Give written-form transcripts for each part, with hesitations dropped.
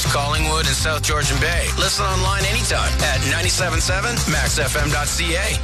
Collingwood, and South Georgian Bay. Listen online anytime at 97.7maxfm.ca.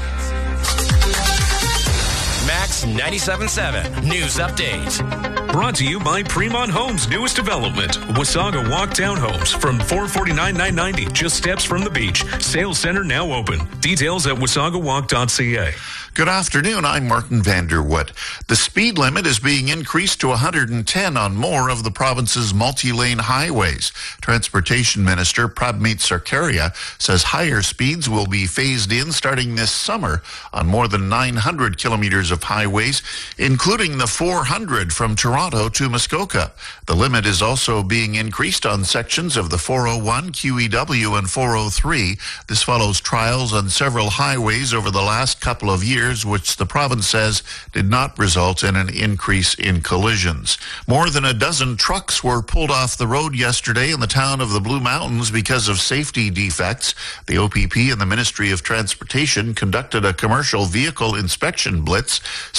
Max 97.7 News Update. Brought to you by Fremont Homes' newest development, Wasaga Walk Townhomes from $449,990, just steps from the beach. Sales center now open. Details at wasagawalk.ca. Good afternoon, I'm Martin Vanderwood. The speed limit is being increased to 110 on more of the province's multi-lane highways. Transportation Minister Prabmeet Sarkaria says higher speeds will be phased in starting this summer on more than 900 kilometers of highways, including the 400 from Toronto to Muskoka. The limit is also being increased on sections of the 401, QEW, and 403. This follows trials on several highways over the last couple of years, which the province says did not result in an increase in collisions. More than a dozen trucks were pulled off the road yesterday in the town of the Blue Mountains because of safety defects. The OPP and the Ministry of Transportation conducted a commercial vehicle inspection blitz.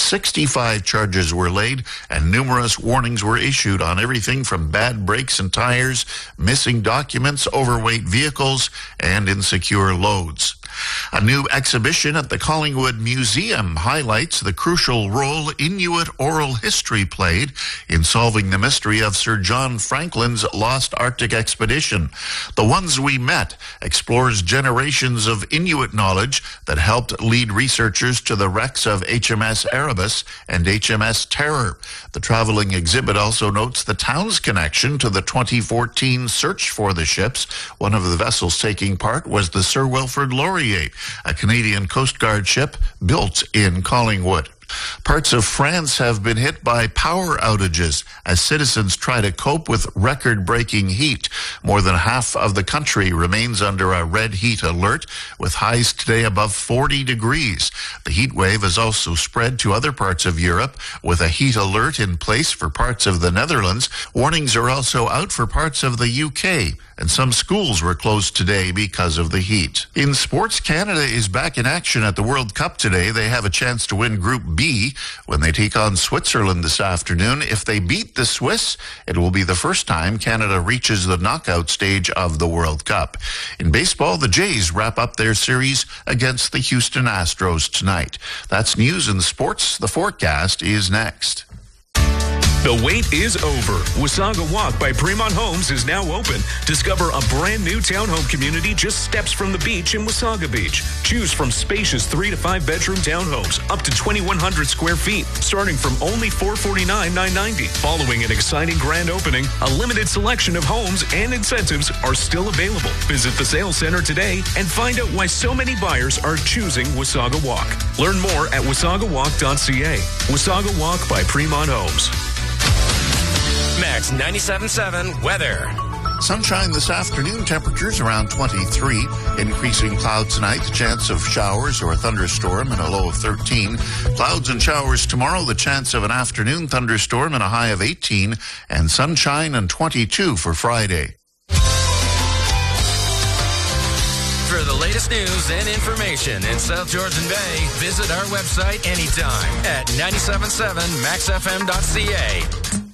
65 charges were laid and numerous warnings were issued on everything from bad brakes and tires, missing documents, overweight vehicles, and insecure loads. A new exhibition at the Collingwood Museum highlights the crucial role Inuit oral history played in solving the mystery of Sir John Franklin's lost Arctic expedition. The Ones We Met explores generations of Inuit knowledge that helped lead researchers to the wrecks of HMS Erebus and HMS Terror. The traveling exhibit also notes the town's connection to the 2014 search for the ships. One of the vessels taking part was the Sir Wilfrid Laurier, a Canadian Coast Guard ship built in Collingwood. Parts of France have been hit by power outages as citizens try to cope with record-breaking heat. More than half of the country remains under a red heat alert, with highs today above 40 degrees. The heat wave has also spread to other parts of Europe, with a heat alert in place for parts of the Netherlands. Warnings are also out for parts of the UK, and some schools were closed today because of the heat. In sports, Canada is back in action at the World Cup today. They have a chance to win Group B when they take on Switzerland this afternoon. If they beat the Swiss, it will be the first time Canada reaches the knockout stage of the World Cup. In baseball, the Jays wrap up their series against the Houston Astros tonight. That's news and sports. The forecast is next. The wait is over. Wasaga Walk by Fremont Homes is now open. Discover a brand new townhome community just steps from the beach in Wasaga Beach. Choose from spacious 3 to 5 bedroom townhomes up to 2,100 square feet, starting from only $449,990. Following an exciting grand opening, a limited selection of homes and incentives are still available. Visit the sales center today and find out why so many buyers are choosing Wasaga Walk. Learn more at wasagawalk.ca. Wasaga Walk by Fremont Homes. Max 97.7 weather. Sunshine this afternoon, temperatures around 23. Increasing clouds tonight, the chance of showers or a thunderstorm and a low of 13. Clouds and showers tomorrow, the chance of an afternoon thunderstorm and a high of 18. And sunshine and 22 for Friday. For the latest news and information in South Georgian Bay, visit our website anytime at 97.7maxfm.ca.